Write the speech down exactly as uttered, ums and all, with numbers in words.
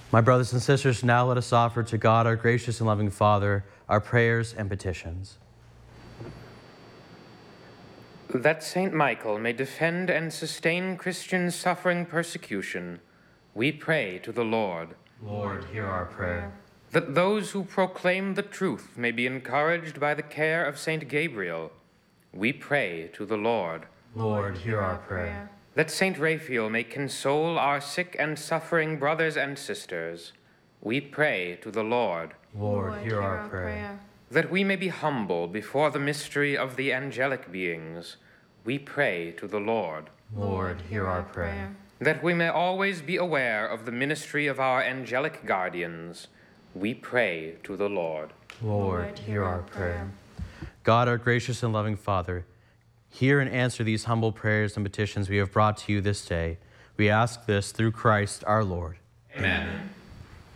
My brothers and sisters, now let us offer to God, our gracious and loving Father, our prayers and petitions. That Saint Michael may defend and sustain Christians suffering persecution, we pray to the Lord. Lord, hear our prayer. That those who proclaim the truth may be encouraged by the care of Saint Gabriel, we pray to the Lord. Lord, hear our prayer. That Saint Raphael may console our sick and suffering brothers and sisters, we pray to the Lord. Lord, hear our prayer. That we may be humble before the mystery of the angelic beings, we pray to the Lord. Lord, hear our prayer. That we may always be aware of the ministry of our angelic guardians, we pray to the Lord. Lord, hear our prayer. God, our gracious and loving Father, hear and answer these humble prayers and petitions we have brought to you this day. We ask this through Christ our Lord. Amen.